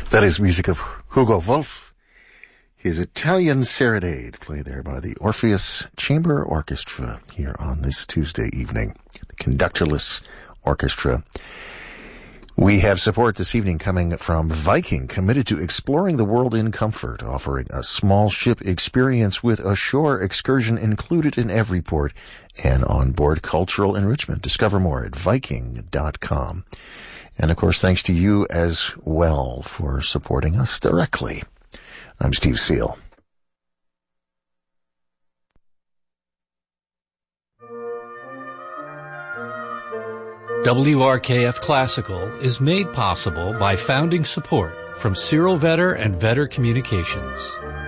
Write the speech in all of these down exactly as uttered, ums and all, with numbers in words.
That is music of Hugo Wolf, his Italian Serenade, played there by the Orpheus Chamber Orchestra here on this Tuesday evening. The conductorless orchestra. We have support this evening coming from Viking, committed to exploring the world in comfort, offering a small ship experience with a shore excursion included in every port and onboard cultural enrichment. Discover more at Viking dot com. And of course, thanks to you as well for supporting us directly. I'm Steve Seal. W R K F Classical is made possible by founding support from Cyril Vetter and Vetter Communications.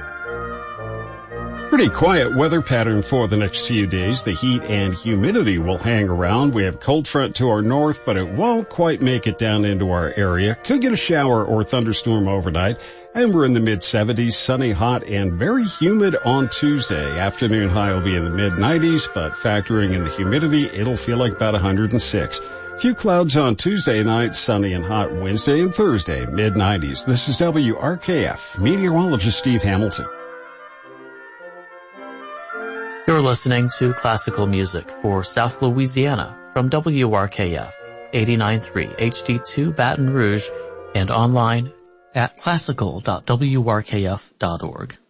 Pretty quiet weather pattern for the next few days. The heat and humidity will hang around. We have cold front to our north, but it won't quite make it down into our area. Could get a shower or thunderstorm overnight. And we're in the mid seventies, sunny, hot, and very humid on Tuesday. Afternoon high will be in the mid nineties, but factoring in the humidity, it'll feel like about one hundred six. Few clouds on Tuesday night, sunny and hot Wednesday and Thursday, mid nineties. This is W R K F, meteorologist Steve Hamilton. You're listening to classical music for South Louisiana from W R K F, eighty-nine point three H D two Baton Rouge, and online at classical dot w r k f dot org.